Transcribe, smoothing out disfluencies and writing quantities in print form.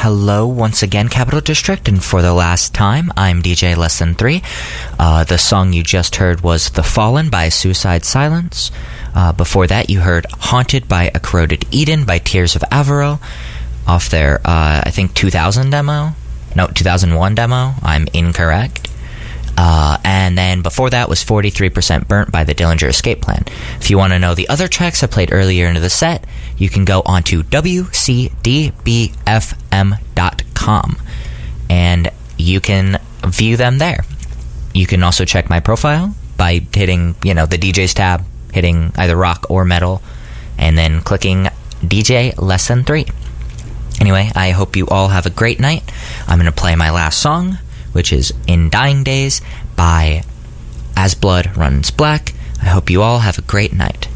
hello once again, Capital District, and for the last time, I'm DJ Less Than 3. The song you just heard was The Fallen by Suicide Silence. Before that, you heard Haunted by A Corroded Eden by Tears of Averil off their, I think, 2000 demo? No, 2001 demo. I'm incorrect. And then before that was 43% Burnt by the Dillinger Escape Plan. If you want to know the other tracks I played earlier into the set, you can go onto WCDBFM.com and you can view them there. You can also check my profile by hitting, the DJs tab, hitting either rock or metal, and then clicking DJ Less Than 3. Anyway, I hope you all have a great night. I'm going to play my last song, which is In Dying Days by As Blood Runs Black. I hope you all have a great night.